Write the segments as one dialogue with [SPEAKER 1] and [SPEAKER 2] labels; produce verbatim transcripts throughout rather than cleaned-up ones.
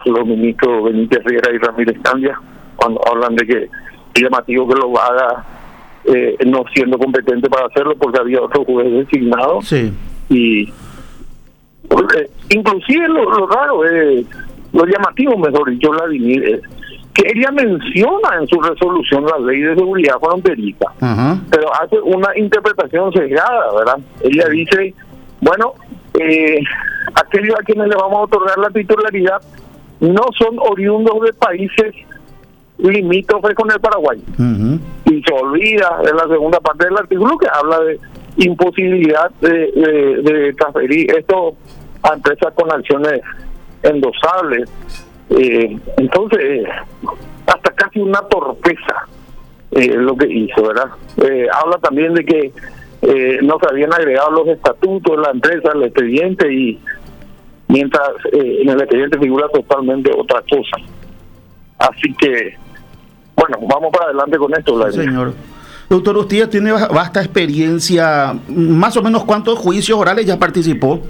[SPEAKER 1] los ministros Benítez Riera y Ramírez Candia, cuando hablan de que es llamativo que lo haga eh, no siendo competente para hacerlo porque había otro juez designado.
[SPEAKER 2] Sí.
[SPEAKER 1] Y porque, inclusive lo, lo raro es, lo llamativo, mejor dicho, Vladimir, es que ella menciona en su resolución la ley de seguridad fronteriza, uh-huh. pero hace una interpretación sesgada, ¿verdad? Ella dice, bueno, eh, aquellos a quienes le vamos a otorgar la titularidad no son oriundos de países limítrofes con el Paraguay. Uh-huh. Y se olvida de la segunda parte del artículo que habla de imposibilidad de, de, de transferir esto a empresas con acciones endosables. Eh, entonces, hasta casi una torpeza eh, lo que hizo, ¿verdad? Eh, habla también de que eh, no se habían agregado los estatutos de la empresa al expediente, y mientras eh, en el expediente figura totalmente otra cosa. Así que, bueno, vamos para adelante con esto, Vladimir.
[SPEAKER 2] Sí, señor. Doctor, usted tiene vasta experiencia. Más o menos, ¿cuántos juicios orales ya participó?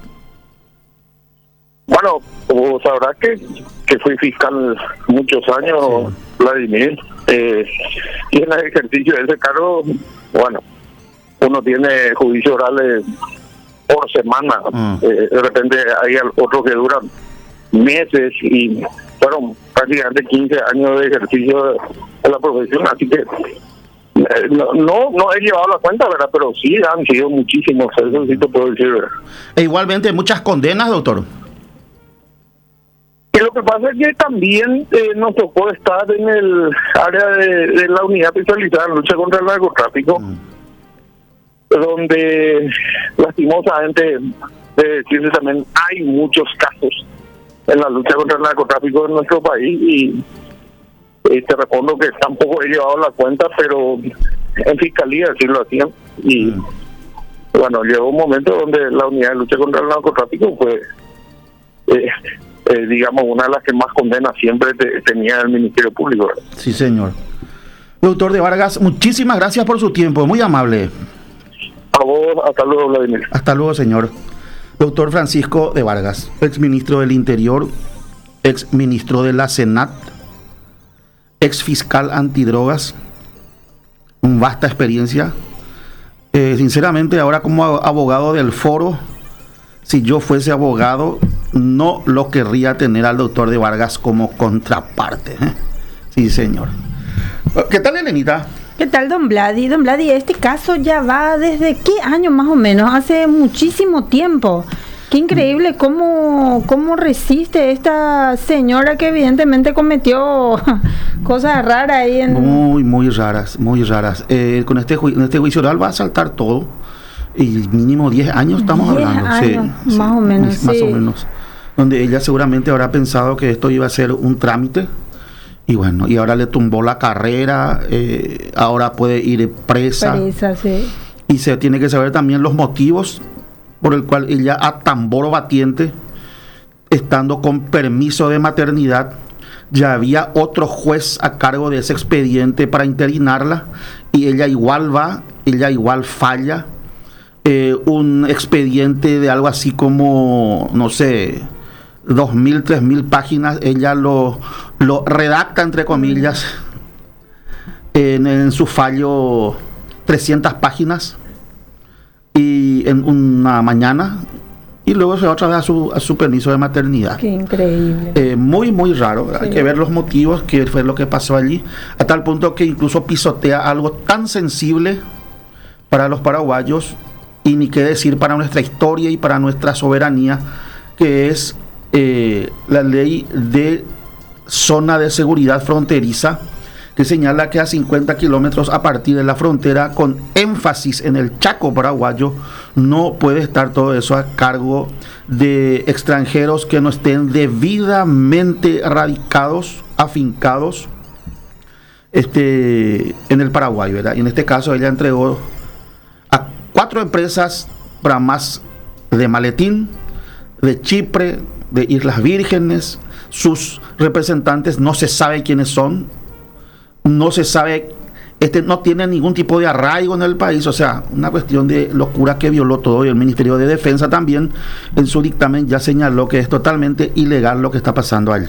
[SPEAKER 1] Bueno, vos sabrás que, que fui fiscal muchos años, sí. Vladimir, eh, y en el ejercicio de ese cargo, bueno, uno tiene juicios orales por semana, mm. eh, de repente hay otros que duran meses, y fueron prácticamente quince años de ejercicio de, de la profesión, así que eh, no, no no he llevado la cuenta, ¿verdad? Pero sí han sido muchísimos, eso sí te puedo decir, ¿verdad?
[SPEAKER 2] E igualmente muchas condenas, doctor.
[SPEAKER 1] Y lo que pasa es que también eh, nos tocó estar en el área de, de la unidad especializada en lucha contra el narcotráfico, mm. donde lastimosamente, de decirse también, hay muchos casos en la lucha contra el narcotráfico en nuestro país, y eh, te respondo que tampoco he llevado la cuenta, pero en fiscalía sí lo hacían, y mm. bueno, llegó un momento donde la unidad de lucha contra el narcotráfico fue eh, eh, digamos una de las que más condenas siempre te, tenía el Ministerio Público, ¿verdad?
[SPEAKER 2] Sí, señor. Doctor de Vargas, muchísimas gracias por su tiempo, muy amable.
[SPEAKER 1] A vos, hasta luego, Vladimir.
[SPEAKER 2] Hasta luego, señor. Doctor Francisco de Vargas, exministro del Interior, exministro de la Senat, exfiscal antidrogas, vasta experiencia. Eh, sinceramente, ahora como abogado del foro, si yo fuese abogado, no lo querría tener al doctor de Vargas como contraparte, ¿eh? Sí, señor. ¿Qué tal, Elenita?
[SPEAKER 3] ¿Qué tal, don Vladi? Don Vladi, este caso ya va desde qué año más o menos, hace muchísimo tiempo. Qué increíble cómo, cómo resiste esta señora que evidentemente cometió cosas raras ahí en...
[SPEAKER 2] Muy, muy raras, muy raras. Eh, con este, ju- en este juicio oral va a saltar todo. Y mínimo diez años estamos hablando.
[SPEAKER 3] Años,
[SPEAKER 2] sí,
[SPEAKER 3] más
[SPEAKER 2] sí,
[SPEAKER 3] o menos,
[SPEAKER 2] Más
[SPEAKER 3] sí.
[SPEAKER 2] o menos. Donde ella seguramente habrá pensado que esto iba a ser un trámite. Y bueno, y ahora le tumbó la carrera, eh, ahora puede ir presa.
[SPEAKER 3] Presa, sí.
[SPEAKER 2] Y se tiene que saber también los motivos por el cual ella, a tambor batiente, estando con permiso de maternidad, ya había otro juez a cargo de ese expediente para interinarla, y ella igual va, ella igual falla. Eh, un expediente de algo así como, no sé, dos mil, tres mil páginas, ella lo, lo redacta, entre comillas, en, en su fallo, trescientas páginas, y en una mañana, y luego se va otra vez a su, a su permiso de maternidad.
[SPEAKER 3] Qué increíble.
[SPEAKER 2] Eh, muy, muy raro. Sí. Hay que ver los motivos, qué fue lo que pasó allí, a tal punto que incluso pisotea algo tan sensible para los paraguayos, y ni qué decir para nuestra historia y para nuestra soberanía, que es eh, la ley de zona de seguridad fronteriza, que señala que a cincuenta kilómetros a partir de la frontera, con énfasis en el Chaco paraguayo, no puede estar todo eso a cargo de extranjeros que no estén debidamente radicados, afincados este, en el Paraguay, ¿verdad? Y en este caso ella entregó a cuatro empresas para más de maletín, de Chipre, de Islas Vírgenes. Sus representantes no se sabe quiénes son, no se sabe, este no tiene ningún tipo de arraigo en el país, o sea, una cuestión de locura que violó todo, y el Ministerio de Defensa también en su dictamen ya señaló que es totalmente ilegal lo que está pasando allí.